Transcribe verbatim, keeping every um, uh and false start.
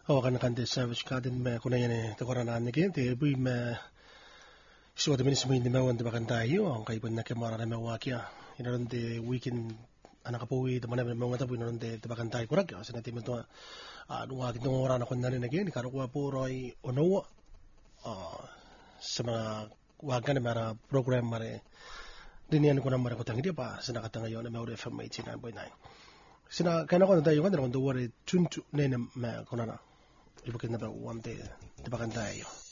Oh, kan kan de service kadin me kuna yene te korana nige te bui me so de minis mo me wan de bakan tayo ang kay ban na ke mara me wakia ina de weekend anak apowi de mana me ngata bui non de de bakan tayo kurak ya sana timo to anu wa kitong ora na kun na nige ni karo kwa puroi ono ah sa mga wagan na mara program mare dinian ko na mara ko tangi dia pa sana katanga yon me F M eighty-nine point nine sina kana ko na tayo kan na ko do wari tuntu ne na me kunana ibu kita ba one day di bakan tayo